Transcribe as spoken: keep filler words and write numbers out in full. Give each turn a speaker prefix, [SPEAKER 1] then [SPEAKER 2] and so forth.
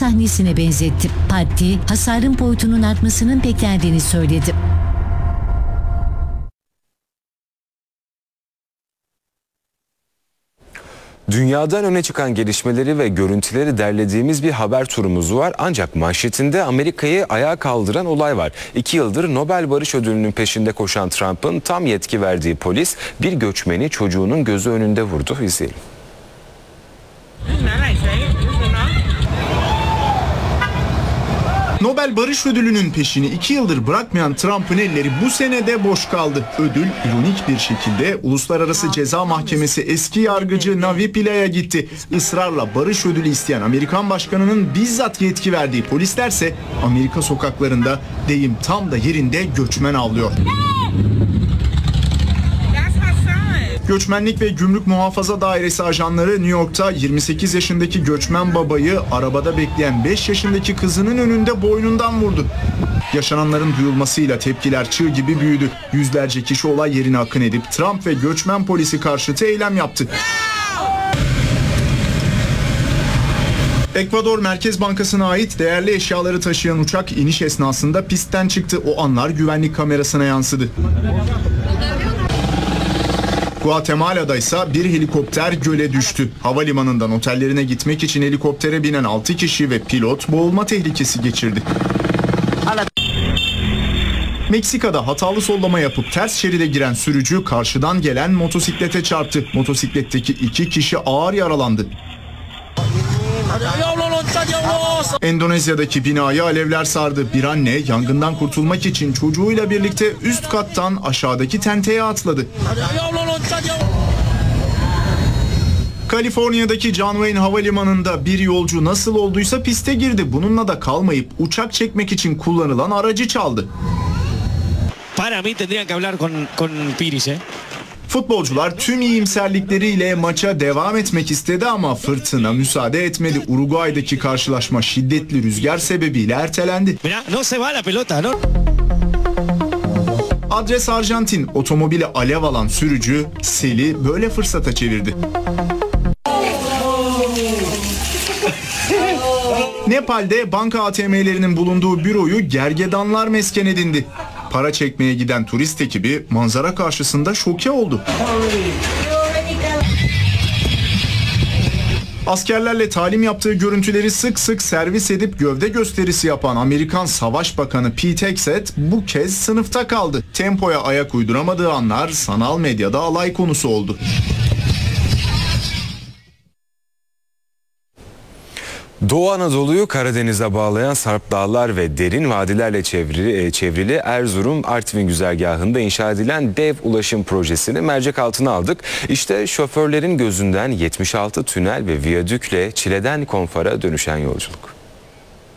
[SPEAKER 1] sahnesine benzetti. Parti, hasarın boyutunun artmasının beklendiğini söyledi.
[SPEAKER 2] Dünyadan öne çıkan gelişmeleri ve görüntüleri derlediğimiz bir haber turumuz var. Ancak manşetinde Amerika'yı ayağa kaldıran olay var. İki yıldır Nobel Barış Ödülü'nün peşinde koşan Trump'ın tam yetki verdiği polis bir göçmeni çocuğunun gözü önünde vurdu. İzleyelim.
[SPEAKER 3] Nobel Barış Ödülü'nün peşini iki yıldır bırakmayan Trump'ın elleri bu sene de boş kaldı. Ödül ironik bir şekilde Uluslararası Ceza Mahkemesi eski yargıcı Navi Pilla'ya gitti. Israrla barış ödülü isteyen Amerikan başkanının bizzat yetki verdiği polislerse Amerika sokaklarında deyim tam da yerinde göçmen avlıyor. Göçmenlik ve Gümrük Muhafaza Dairesi ajanları New York'ta yirmi sekiz yaşındaki göçmen babayı arabada bekleyen beş yaşındaki kızının önünde boynundan vurdu. Yaşananların duyulmasıyla tepkiler çığ gibi büyüdü. Yüzlerce kişi olay yerine akın edip Trump ve göçmen polisi karşıtı eylem yaptı. Ekvador Merkez Bankası'na ait değerli eşyaları taşıyan uçak iniş esnasında pistten çıktı. O anlar güvenlik kamerasına yansıdı. Guatemala'da ise bir helikopter göle düştü. Havalimanından otellerine gitmek için helikoptere binen altı kişi ve pilot boğulma tehlikesi geçirdi. Meksika'da hatalı sollama yapıp ters şeride giren sürücü karşıdan gelen motosiklete çarptı. Motosikletteki iki kişi ağır yaralandı. Endonezya'daki binayı alevler sardı. Bir anne yangından kurtulmak için çocuğuyla birlikte üst kattan aşağıdaki tenteye atladı. Kaliforniya'daki John Wayne Havalimanı'nda bir yolcu nasıl olduysa piste girdi. Bununla da kalmayıp uçak çekmek için kullanılan aracı çaldı.
[SPEAKER 4] Para mí tendrían que hablar con con Piris, eh.
[SPEAKER 3] Futbolcular tüm iyimserlikleriyle maça devam etmek istedi ama fırtına müsaade etmedi. Uruguay'daki karşılaşma şiddetli rüzgar sebebiyle ertelendi.
[SPEAKER 4] Mira, no se va la pelota, no?
[SPEAKER 3] Adres Arjantin, otomobili alev alan sürücü seli böyle fırsata çevirdi. Nepal'de banka A T M'lerinin bulunduğu büroyu gergedanlar mesken edindi. Para çekmeye giden turist ekibi manzara karşısında şoke oldu. Askerlerle talim yaptığı görüntüleri sık sık servis edip gövde gösterisi yapan Amerikan Savaş Bakanı Pete Hegseth bu kez sınıfta kaldı. Tempoya ayak uyduramadığı anlar sanal medyada alay konusu oldu.
[SPEAKER 2] Doğu Anadolu'yu Karadeniz'e bağlayan Sarp Dağlar ve derin vadilerle çevrili, çevrili Erzurum-Artvin güzergahında inşa edilen dev ulaşım projesini mercek altına aldık. İşte şoförlerin gözünden yetmiş altı tünel ve viyadükle çileden konfora dönüşen yolculuk.